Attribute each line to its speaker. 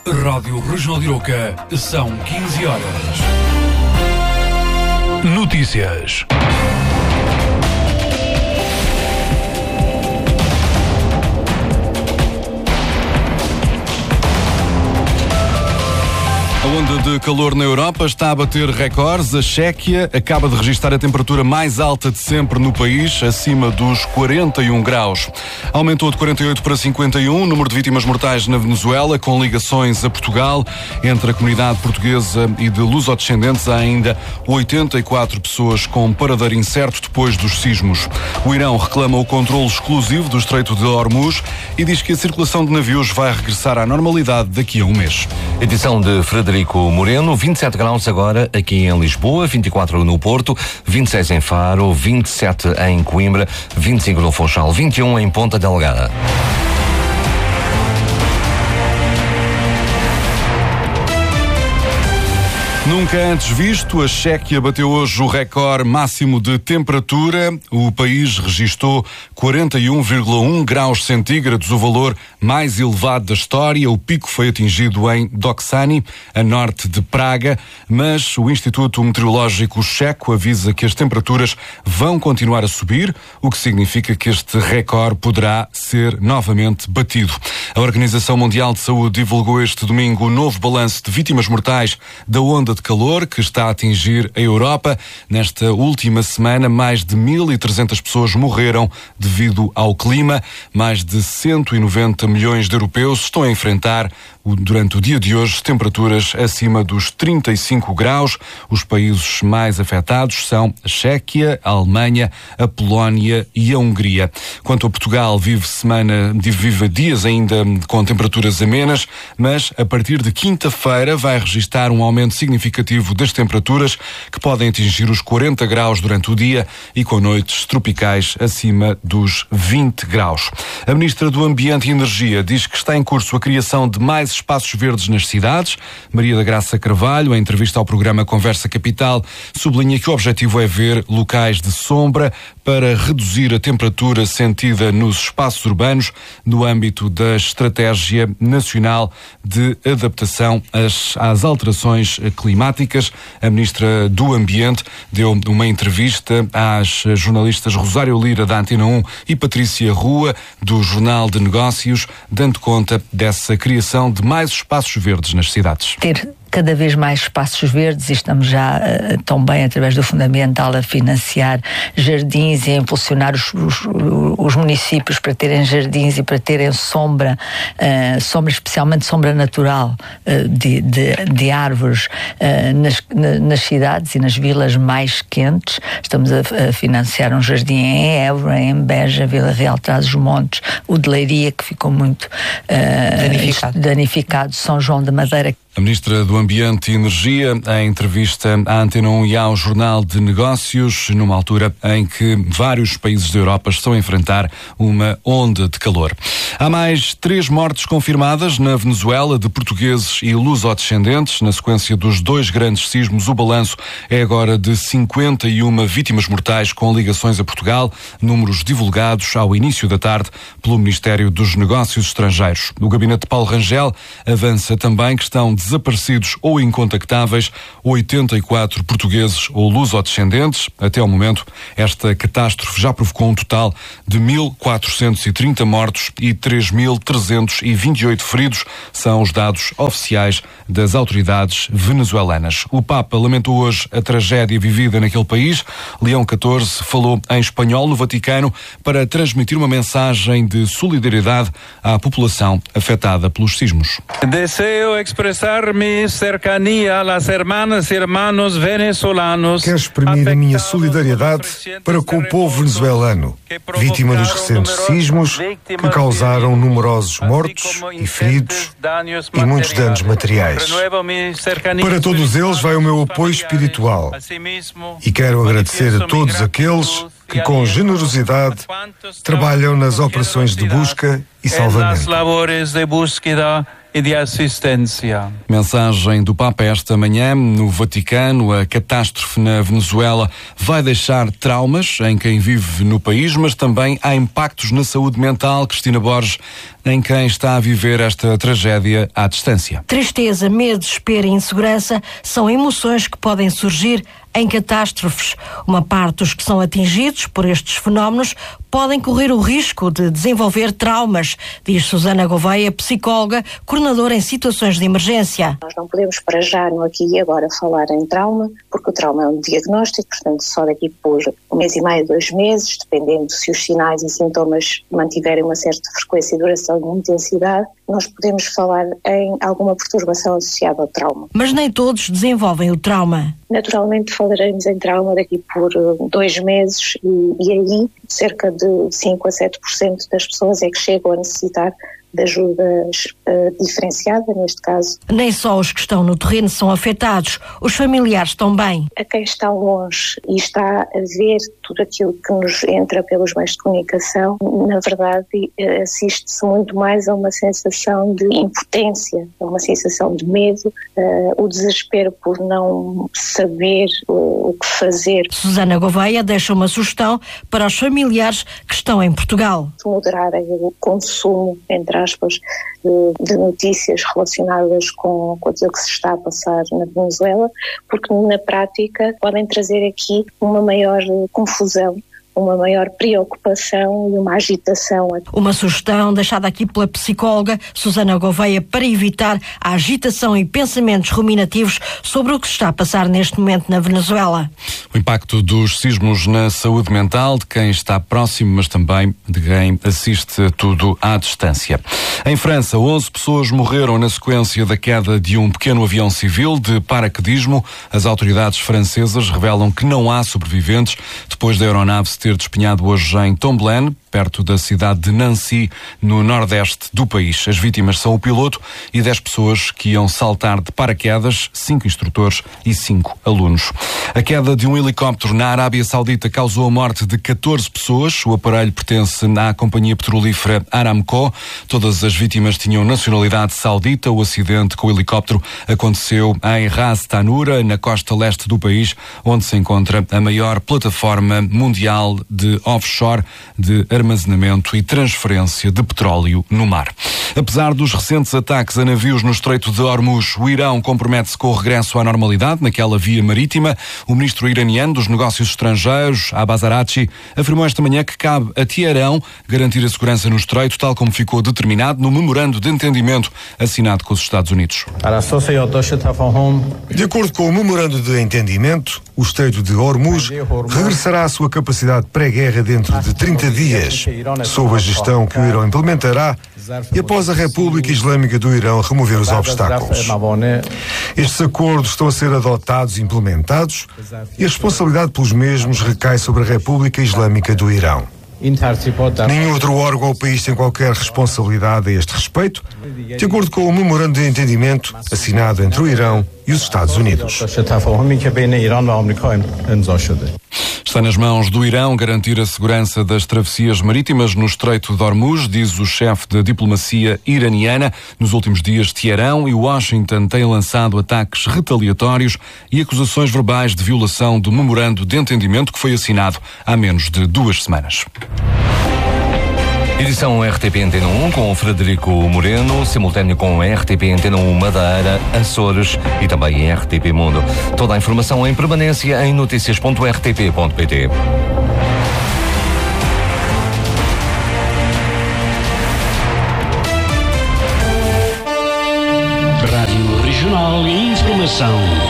Speaker 1: Rádio Regional de Arouca, são 15 horas. Notícias. A onda de calor na Europa está a bater recordes. A Chequia acaba de registrar a temperatura mais alta de sempre no país, acima dos 41 graus. Aumentou de 48 para 51 o número de vítimas mortais na Venezuela, com ligações a Portugal. Entre a comunidade portuguesa e de lusodescendentes, há ainda 84 pessoas com paradeiro incerto depois dos sismos. O Irão reclama o controle exclusivo do Estreito de Hormuz e diz que a circulação de navios vai regressar à normalidade daqui a um mês.
Speaker 2: Edição de Frederico Moreno, 27 graus agora aqui em Lisboa, 24 no Porto, 26 em Faro, 27 em Coimbra, 25 no Funchal, 21 em Ponta Delgada.
Speaker 1: Nunca antes visto, a Chequia bateu hoje o recorde máximo de temperatura. O país registou 41,1 graus centígrados, o valor mais elevado da história. O pico foi atingido em Doksani, a norte de Praga, mas o Instituto Meteorológico Checo avisa que as temperaturas vão continuar a subir, o que significa que este recorde poderá ser novamente batido. A Organização Mundial de Saúde divulgou este domingo o novo balanço de vítimas mortais da onda de calor que está a atingir a Europa. Nesta última semana, mais de 1.300 pessoas morreram devido ao clima. Mais de 190 milhões de europeus estão a enfrentar, durante o dia de hoje, temperaturas acima dos 35 graus. Os países mais afetados são a Chequia, a Alemanha, a Polónia e a Hungria. Quanto a Portugal, vive dias ainda com temperaturas amenas, mas a partir de quinta-feira vai registrar um aumento significativo das temperaturas, que podem atingir os 40 graus durante o dia e com noites tropicais acima dos 20 graus. A Ministra do Ambiente e Energia diz que está em curso a criação de mais espaços verdes nas cidades. Maria da Graça Carvalho, em entrevista ao programa Conversa Capital, sublinha que o objetivo é ver locais de sombra para reduzir a temperatura sentida nos espaços urbanos no âmbito da Estratégia Nacional de Adaptação às Alterações Climáticas. A Ministra do Ambiente deu uma entrevista às jornalistas Rosário Lira, da Antena 1, e Patrícia Rua, do Jornal de Negócios, dando conta dessa criação de mais espaços verdes nas cidades.
Speaker 3: Ter cada vez mais espaços verdes, e estamos já também, através do Fundamental, a financiar jardins e a impulsionar os municípios para terem jardins e para terem sombra, especialmente sombra natural de árvores nas cidades e nas vilas mais quentes. Estamos a financiar um jardim em Évora, em Beja, Vila Real, Trás-os-Montes, o de Leiria, que ficou muito danificado, São João da Madeira.
Speaker 1: A Ministra do Ambiente e Energia, em entrevista à Antena 1 e ao Jornal de Negócios, numa altura em que vários países da Europa estão a enfrentar uma onda de calor. Há mais 3 mortes confirmadas na Venezuela de portugueses e lusodescendentes. Na sequência dos 2 grandes sismos, o balanço é agora de 51 vítimas mortais com ligações a Portugal, números divulgados ao início da tarde pelo Ministério dos Negócios Estrangeiros. O gabinete de Paulo Rangel avança também que estão desaparecidos ou incontactáveis 84 portugueses ou lusodescendentes. Até ao momento, esta catástrofe já provocou um total de 1.430 mortos e 3.328 feridos. São os dados oficiais das autoridades venezuelanas. O Papa lamentou hoje a tragédia vivida naquele país. Leão XIV falou em espanhol no Vaticano para transmitir uma mensagem de solidariedade à população afetada pelos sismos.
Speaker 4: Deseo expressar mi cercanía a las hermanas y hermanos venezolanos.
Speaker 5: Quero exprimir a minha solidariedade para com o povo venezuelano, vítima dos recentes sismos que causaram numerosos mortos e feridos e muitos danos materiais. Para todos eles vai o meu apoio espiritual e quero agradecer a todos aqueles que com generosidade trabalham nas operações de busca e salvamento.
Speaker 4: e de assistência.
Speaker 1: Mensagem do Papa esta manhã no Vaticano. A catástrofe na Venezuela vai deixar traumas em quem vive no país, mas também há impactos na saúde mental. Cristina Borges, em quem está a viver esta tragédia à distância.
Speaker 6: Tristeza, medo, desespero e insegurança são emoções que podem surgir em catástrofes. Uma parte dos que são atingidos por estes fenómenos podem correr o risco de desenvolver traumas, diz Susana Gouveia, psicóloga, coordenadora em situações de emergência.
Speaker 7: Nós não podemos para já, no aqui e agora, falar em trauma, porque o trauma é um diagnóstico, portanto só daqui por 1 mês e meio, 2 meses, dependendo se os sinais e sintomas mantiverem uma certa frequência e duração e intensidade, nós podemos falar em alguma perturbação associada ao trauma.
Speaker 6: Mas nem todos desenvolvem o trauma.
Speaker 7: Naturalmente falaremos em trauma daqui por 2 meses e aí cerca de 5 a 7% das pessoas é que chegam a necessitar de ajuda diferenciada, neste caso.
Speaker 6: Nem só os que estão no terreno são afetados, os familiares também.
Speaker 7: A quem está longe e está a ver tudo aquilo que nos entra pelos meios de comunicação, na verdade assiste-se muito mais a uma sensação de impotência, a uma sensação de medo, o desespero por não saber o que fazer.
Speaker 6: Susana Gouveia deixa uma sugestão para os familiares que estão em Portugal.
Speaker 7: Moderarem o consumo, entre aspas, de notícias relacionadas com aquilo que se está a passar na Venezuela, porque na prática podem trazer aqui uma maior confusão, uma maior preocupação e uma agitação.
Speaker 6: Uma sugestão deixada aqui pela psicóloga Susana Gouveia para evitar a agitação e pensamentos ruminativos sobre o que se está a passar neste momento na Venezuela.
Speaker 1: O impacto dos sismos na saúde mental de quem está próximo, mas também de quem assiste tudo à distância. Em França, 11 pessoas morreram na sequência da queda de um pequeno avião civil de paraquedismo. As autoridades francesas revelam que não há sobreviventes depois da aeronave se ter despenhado hoje em Tomblaine, perto da cidade de Nancy, no nordeste do país. As vítimas são o piloto e 10 pessoas que iam saltar de paraquedas, 5 instrutores e 5 alunos. A queda de um helicóptero na Arábia Saudita causou a morte de 14 pessoas. O aparelho pertence à companhia petrolífera Aramco. Todas as vítimas tinham nacionalidade saudita. O acidente com o helicóptero aconteceu em Ras Tanura, na costa leste do país, onde se encontra a maior plataforma mundial de offshore de armazenamento e transferência de petróleo no mar. Apesar dos recentes ataques a navios no Estreito de Hormuz, o Irão compromete-se com o regresso à normalidade naquela via marítima. O ministro iraniano dos Negócios Estrangeiros, Abbas Araghchi, afirmou esta manhã que cabe a Teherão garantir a segurança no Estreito, tal como ficou determinado no memorando de entendimento assinado com os Estados Unidos.
Speaker 5: De acordo com o memorando de entendimento, o Estreito de Hormuz regressará à sua capacidade pré-guerra dentro de 30 dias, sob a gestão que o Irão implementará e após a República Islâmica do Irão remover os obstáculos. Estes acordos estão a ser adotados e implementados e a responsabilidade pelos mesmos recai sobre a República Islâmica do Irão. Nenhum outro órgão ou país tem qualquer responsabilidade a este respeito, de acordo com o memorando de entendimento assinado entre o Irão e os Estados Unidos.
Speaker 1: Está nas mãos do Irão garantir a segurança das travessias marítimas no Estreito de Hormuz, diz o chefe da diplomacia iraniana. Nos últimos dias, Teherão e Washington têm lançado ataques retaliatórios e acusações verbais de violação do memorando de entendimento que foi assinado há menos de 2 semanas.
Speaker 2: Edição RTP Antena 1 com o Frederico Moreno, simultâneo com a RTP Antena 1 Madeira, Açores e também em RTP Mundo. Toda a informação em permanência em noticias.rtp.pt.
Speaker 8: Rádio Regional e Informação.